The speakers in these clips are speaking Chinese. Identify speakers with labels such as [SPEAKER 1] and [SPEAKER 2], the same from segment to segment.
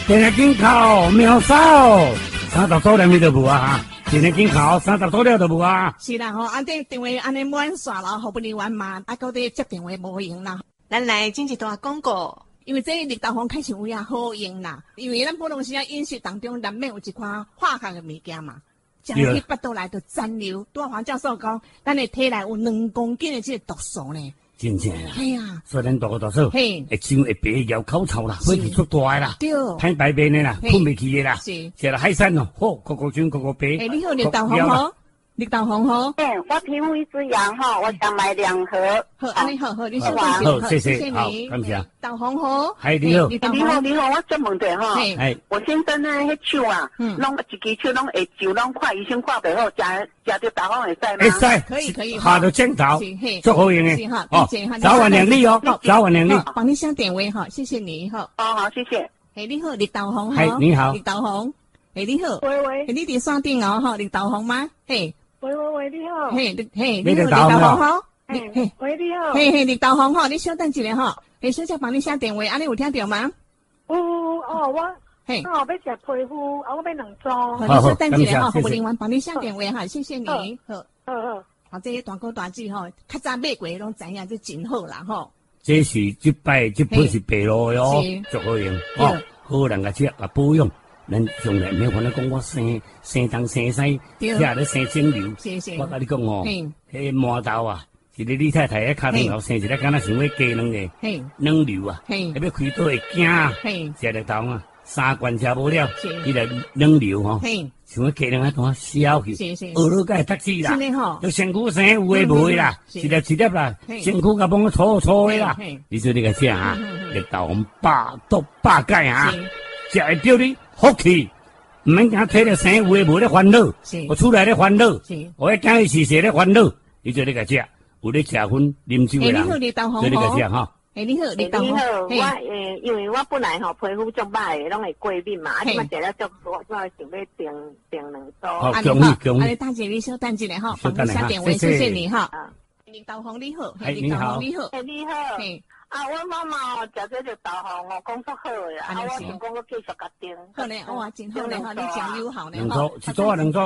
[SPEAKER 1] 今日紧考秒扫，30组了你都无啊哈？今日紧考30组了都无啊？
[SPEAKER 2] 是啦吼，这电话安尼满线啦，好不容易完嘛，到底接电话无用啦。
[SPEAKER 3] 咱来进一段广告。
[SPEAKER 2] 因为这绿豆黄开始有影好用啦，因为咱普通时啊饮食当中难免有一款化学的物件嘛，食去腹肚内就残留。拄黄教授讲，咱的体内有2公斤的这个毒素呢。
[SPEAKER 1] 真正啊！
[SPEAKER 2] 系啊，
[SPEAKER 1] 所以咱大个大嫂，会伤会白，咬口臭啦，火气出大的啦，
[SPEAKER 2] 对，
[SPEAKER 1] 歹排便的啦，吞袂去的啦，
[SPEAKER 2] 是
[SPEAKER 1] 食了海鲜哦，好，个个酸，个个白。
[SPEAKER 2] 你好，绿豆黄好。绿豆黄好，
[SPEAKER 4] 我皮肤一直痒哈，我想买2盒。
[SPEAKER 2] 好，安尼好，你小
[SPEAKER 1] 好，谢
[SPEAKER 2] 谢
[SPEAKER 1] 你，感谢。
[SPEAKER 2] 豆黄好，
[SPEAKER 1] 嗨，你好，
[SPEAKER 4] 你好，我做问题哈，我先生呢，迄手啊，弄一支手弄会揪，弄快，医生看袂好，食着豆黄会使吗？
[SPEAKER 1] 会使，
[SPEAKER 2] 可以，
[SPEAKER 1] 下到镜头，做好用的，哦，早晚2粒哦，早晚2粒，
[SPEAKER 2] 帮你上电话哈，谢谢你哈。
[SPEAKER 4] 好，谢谢。
[SPEAKER 2] 你好，绿豆黄好，
[SPEAKER 1] 你好，
[SPEAKER 2] 绿豆黄，你好，
[SPEAKER 4] 喂，
[SPEAKER 2] 你伫山顶哦哈，绿豆黄吗？
[SPEAKER 4] 喂，你好。
[SPEAKER 2] 你好，绿豆黄好。
[SPEAKER 4] 喂，你好。
[SPEAKER 2] 绿豆黄好，你稍等一下哈。小姐帮你下电话，安尼有听到吗？
[SPEAKER 4] 我要食皮肤，我要2组。
[SPEAKER 2] 好，你稍等一下哈，服务人员帮你下电话哈，谢谢你。好，这些大哥大姐吼，较早买过拢知影，这真好啦吼。
[SPEAKER 1] 这是这本是白路的哦，足好用哦，好人家食啊保养。咱从来免烦恼讲我生东生西，吃咧生肿瘤。我甲你讲哦，迄麻豆啊，是你太太喺脚头生一个，敢若想要加两个软瘤啊，要开刀会惊，食绿豆啊，3罐吃无了，伊个软瘤吼，想要加两个当消去，学了该读书啦，就身躯生有诶无诶啦，一粒啦，身躯甲帮我搓诶啦，你说你个食啊，绿豆黄百毒百解啊，食会着你。福气，唔免讲体力生有诶无咧烦恼，我出来咧烦恼，我要讲伊是咧烦恼，你做你个食，有咧食薰啉酒诶人，做你个食哈。
[SPEAKER 2] 你好，绿豆黄。
[SPEAKER 4] 你好，因为我本来皮肤足歹诶，拢会过敏嘛，即嘛食了足多，我想要订2组。
[SPEAKER 1] 好，恭喜。
[SPEAKER 2] 大姐，你稍等一下哈，帮你下电话，谢谢你哈。绿豆黄你好，
[SPEAKER 1] 你好，
[SPEAKER 4] 你好。我妈妈食这个豆黄工作好诶，我想讲我继续甲订。
[SPEAKER 2] 好嘞，哇，真好嘞，你讲友好嘞，
[SPEAKER 1] 两组，一组啊，2组。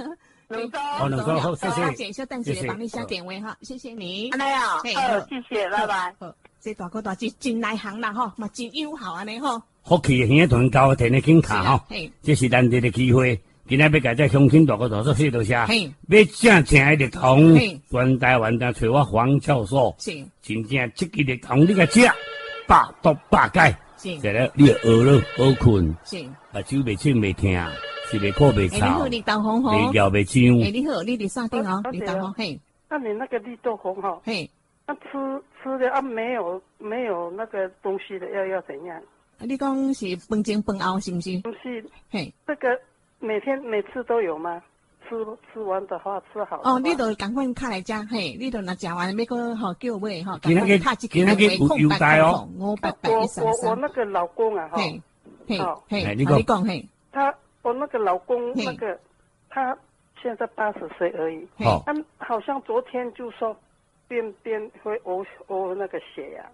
[SPEAKER 4] 2组，
[SPEAKER 1] 好，谢谢。
[SPEAKER 2] 大姐，稍等一下，帮你下电话哈，谢谢你。
[SPEAKER 4] 安尼啊，好，谢谢，拜拜。
[SPEAKER 2] 这大哥大姐真内行啦吼，嘛真友好安尼吼。
[SPEAKER 1] 福气现在团交田的紧卡吼，这是难得的机会。今仔要甲这乡亲大哥大嫂说多谢，要正的绿豆黄，全台湾的找我黄教授，真正这个绿豆黄你个食，百毒百解，食了你会学了好困，目睭袂清袂痛，是袂苦袂臭，
[SPEAKER 2] 你好，绿豆黄吼，
[SPEAKER 1] 袂咬袂痒。
[SPEAKER 2] 你好，你伫山顶哦，绿豆黄嘿。
[SPEAKER 4] 那你那个绿豆黄哈，那吃的啊没有那个东西的要怎样？
[SPEAKER 2] 你讲是饭前饭后是不是？
[SPEAKER 4] 不是，这个。每次都有吗？吃完的话吃好。哦，
[SPEAKER 2] 你都赶快卡来食，你都若食完要个叫买吼，
[SPEAKER 1] 赶快卡一个有带哦。
[SPEAKER 4] 我那个老公啊哈，
[SPEAKER 1] 你
[SPEAKER 2] 讲
[SPEAKER 4] 我那个老公那个他现在80岁而已，他好像昨天就说便会呕那个血呀。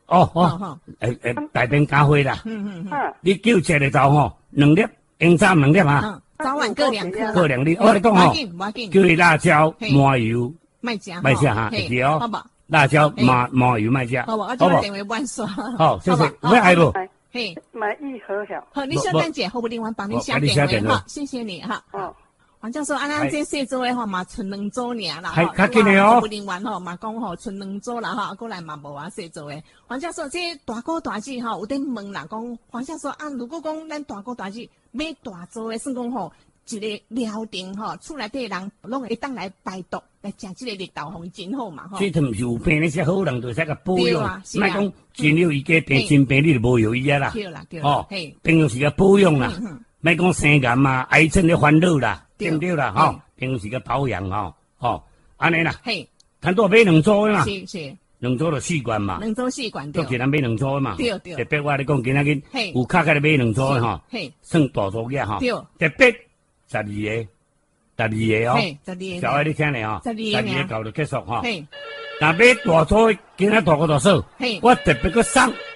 [SPEAKER 1] 大便加血啦。你叫食绿豆吼，2粒。用早2粒啊，
[SPEAKER 2] 早晚各2颗，
[SPEAKER 1] 各2粒。我跟你讲吼，叫你辣椒、麻油，
[SPEAKER 2] 卖食
[SPEAKER 1] 哈，会记哦。辣椒、麻油卖食，
[SPEAKER 2] 好不？我这电话万刷。
[SPEAKER 1] 好，谢谢。要爱不？
[SPEAKER 4] 买1盒好。
[SPEAKER 2] 好，你小丹姐，后不另外帮你下电话哈，谢谢你哈。黄教授，咱这细组的吼嘛，剩2组尔啦。
[SPEAKER 1] 较紧的哦。
[SPEAKER 2] 服务人员吼嘛讲吼，剩2组啦哈，过来嘛无啊细组的。黄教授，这大哥大姐吼有点问啦，讲黄教授啊，如果讲咱大哥大姐买大组的，算讲吼一个疗程吼，厝内底人拢会当来排毒来食这个绿豆黄真好嘛吼。
[SPEAKER 1] 这毋是有病那些好人，就使个保养，莫讲真了伊个病真病你就无有伊啊啦。
[SPEAKER 2] 对啦，哦，
[SPEAKER 1] 平常时个保养啦，莫讲生癌嘛、癌症的烦恼啦。对不对啦？吼，平常时个保养吼，安尼啦。摊多买2组的嘛。是，2组就4罐嘛。
[SPEAKER 2] 2组4罐对。
[SPEAKER 1] 都叫咱买2组的嘛。
[SPEAKER 2] 对。
[SPEAKER 1] 特别我咧讲，今仔日有卡开咧买2组的吼，算大组嘅吼。对。特别12个哦。12个。小爱你听咧吼。12个到就结束吼。若买大组，今仔大个大嫂，我特别个送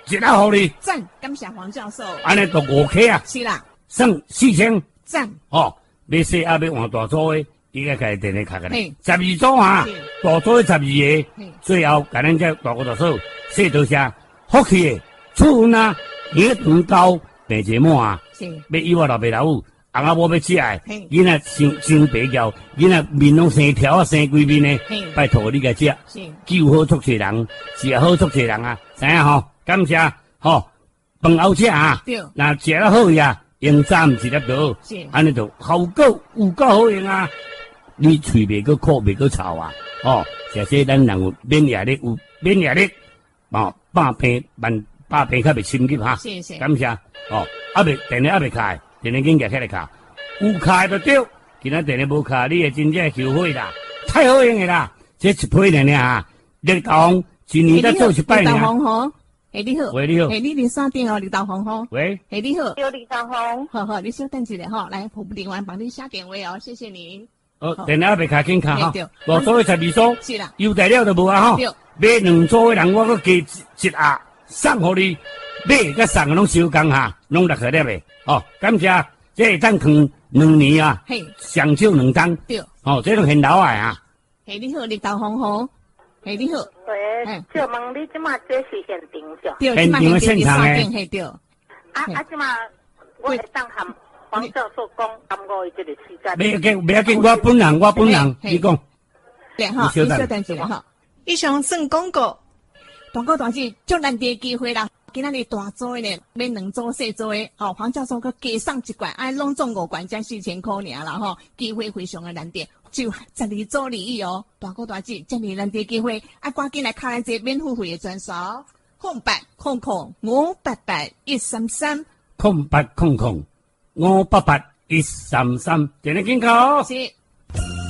[SPEAKER 1] 一啊好你。
[SPEAKER 2] 赞，感谢黄教授。
[SPEAKER 1] 安尼都5K 啊。
[SPEAKER 2] 是啦。
[SPEAKER 1] 算4000。
[SPEAKER 2] 赞。
[SPEAKER 1] 哦，要细也要换大组的，伊个开电话卡个咧。12组啊，大组的12个，最后甲咱这大哥大嫂说多谢，福气的，厝运啊，鱼肠高，病节满啊，要以我老爸老母。翁仔某要食诶，囡仔生白叫，囡仔面拢生条啊，生规面呢。拜托你个食，救好出世人，食好出世人啊！知影吼？感谢吼，饭后食啊，那食得好呀，用早毋是粒多，安尼就效果有够好用啊！你喙袂个苦，袂个臭啊！哦，谢谢咱人有免疫力，有免疫力，哦，百病较袂侵入哈。感谢哦，电话未开。电话紧夹起来卡，有卡就对，今仔电话无卡，你会真正后悔啦，太好用的啦，这1批呢啊，绿豆红一年才做1摆呢。
[SPEAKER 2] 绿豆红好，你好，
[SPEAKER 1] 喂你好，
[SPEAKER 2] 你3点哦，绿豆红好，
[SPEAKER 1] 喂，
[SPEAKER 2] 你好，
[SPEAKER 3] 有绿豆红，
[SPEAKER 2] 好，你稍等一下哈，来，服务人员帮你下电话哦，谢谢您。
[SPEAKER 1] 哦，电话未卡紧卡哈，大组的12组，
[SPEAKER 2] 是啦，
[SPEAKER 1] 优待了就无啊哈，买2组的人我佮加1盒送互你，买甲送拢收工哈，拢60粒的。哦，感谢，这会当放2年啊，上少2档。对，哦，这种很老的啊。
[SPEAKER 2] 你好，绿豆红好。你好。
[SPEAKER 3] 喂，就问你即马这是现场上？
[SPEAKER 2] 对，
[SPEAKER 1] 现场的现场
[SPEAKER 2] 诶。对。
[SPEAKER 3] 即马我会当和黄教授讲，15月这个时间。
[SPEAKER 1] 不要紧，我本人，你讲。
[SPEAKER 2] 对哈，你稍等一下哈。
[SPEAKER 3] 以上算广告。
[SPEAKER 2] 大哥大姐，足难得机会啦！今仔日大组的呢，买2组小组的，哦，黄教授佮加送1罐，拢总5罐，才4000块尔啦吼，机会非常的难得，就12组礼遇哦。大哥大姐，这么难得机会，赶紧来卡咱这免付费的专线
[SPEAKER 1] ，0800588133，0800588133，电话紧扣。
[SPEAKER 2] 是。